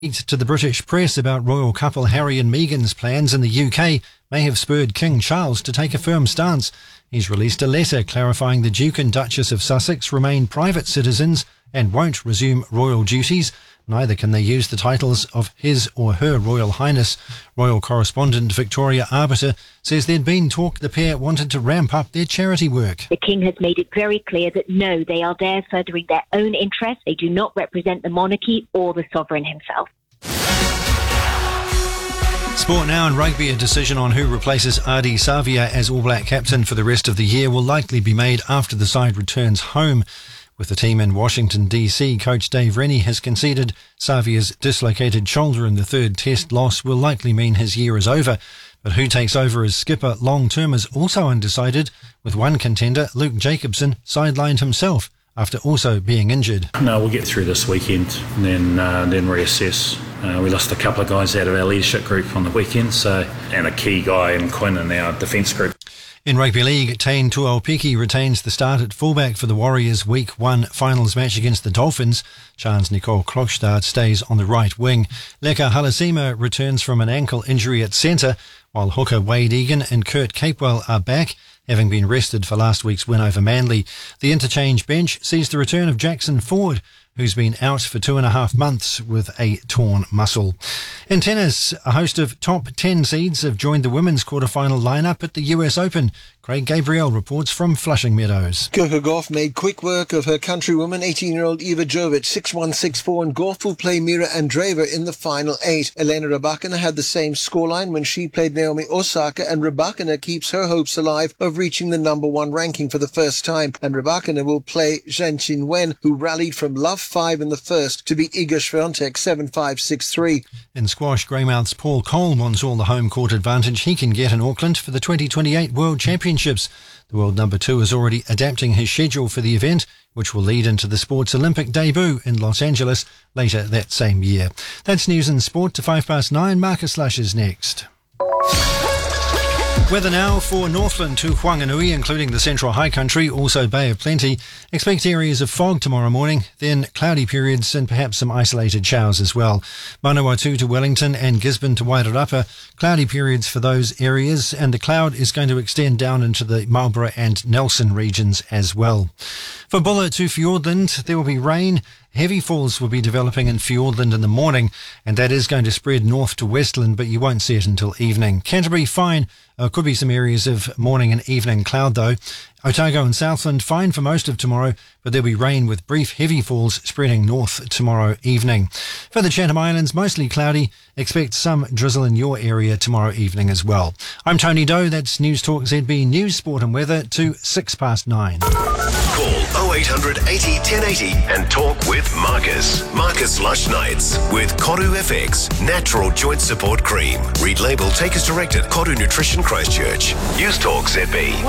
To the British press about royal couple Harry and Meghan's plans in the UK may have spurred King Charles to take a firm stance. He's released a letter clarifying the Duke and Duchess of Sussex remain private citizens and won't resume royal duties. Neither can they use the titles of His or Her Royal Highness. Royal correspondent Victoria Arbiter says there'd been talk the pair wanted to ramp up their charity work. The King has made it very clear that no, they are there furthering their own interests. They do not represent the monarchy or the sovereign himself. Sport now and rugby. A decision on who replaces Ardie Savea as All Black captain for the rest of the year will likely be made after the side returns home. With the team in Washington, D.C., coach Dave Rennie has conceded Savea's dislocated shoulder in the third test loss will likely mean his year is over. But who takes over as skipper long-term is also undecided, with one contender, Luke Jacobson, sidelined himself after also being injured. No, we'll get through this weekend and then reassess. We lost a couple of guys out of our leadership group on the weekend, and a key guy in Quinn in our defence group. In rugby league, Tane Tuaupiki retains the start at fullback for the Warriors' Week 1 finals match against the Dolphins. Chance Nicole Krokstad stays on the right wing. Leka Halasima returns from an ankle injury at centre, while hooker Wade Egan and Kurt Capewell are back, having been rested for last week's win over Manly. The interchange bench sees the return of Jackson Ford, who's been out for 2.5 months with a torn muscle. In tennis, a host of top 10 seeds have joined the women's quarter-final lineup at the US Open. Craig Gabriel reports from Flushing Meadows. Coco Gauff made quick work of her countrywoman, 18-year-old Eva Jovic, 6-1, 6-4, and Gauff will play Mira Andreeva in the final 8. Elena Rybakina had the same scoreline when she played Naomi Osaka, and Rybakina keeps her hopes alive of reaching the number 1 ranking for the first time. And Rybakina will play Zheng Qinwen, who rallied from love 5 in the first to beat Iga Swiatek 7-5, 6-3. In squash, Greymouth's Paul Cole wants all the home court advantage he can get in Auckland for the 2028 World Championships. The world number 2 is already adapting his schedule for the event, which will lead into the sport's Olympic debut in Los Angeles later that same year. That's news and sport to 9:05. Marcus Lush is next. Weather now for Northland to Whanganui, including the Central High Country, also Bay of Plenty. Expect areas of fog tomorrow morning, then cloudy periods and perhaps some isolated showers as well. Manawatu to Wellington and Gisborne to Wairarapa, cloudy periods for those areas, and the cloud is going to extend down into the Marlborough and Nelson regions as well. For Buller to Fiordland, there will be rain. Heavy falls will be developing in Fiordland in the morning, and that is going to spread north to Westland, but you won't see it until evening. Canterbury, fine. Could be some areas of morning and evening cloud, though. Otago and Southland, fine for most of tomorrow, but there'll be rain with brief heavy falls spreading north tomorrow evening. For the Chatham Islands, mostly cloudy. Expect some drizzle in your area tomorrow evening as well. I'm Tony Doe. That's News Talk ZB News, Sport and Weather to 9:06. Call 0800 80 1080 and talk with Marcus. Marcus Lush Nights with Koru FX Natural Joint Support Cream. Read label, take as directed. Koru Nutrition Christchurch. News Talk ZB.